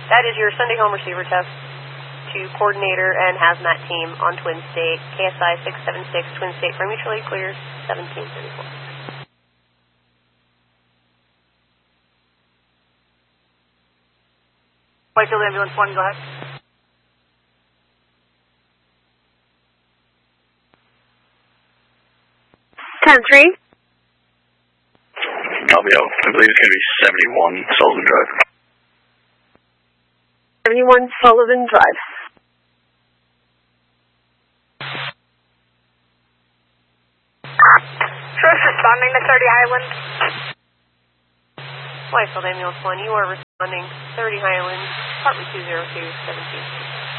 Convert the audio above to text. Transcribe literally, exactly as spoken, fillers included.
That is your Sunday home receiver test to coordinator and hazmat team on Twin State, K S I six seven six, Twin State for mutually clear seventeen thirty-four. Whitefield Ambulance one, go ahead. ten three. I'll be out. I believe it's going to be seventy-one Sullivan Drive. seventy-one Sullivan Drive. First responding to thirty Highland. Whitefield Ambulance one, you are responding thirty Highland, Department two zero two, seventeen.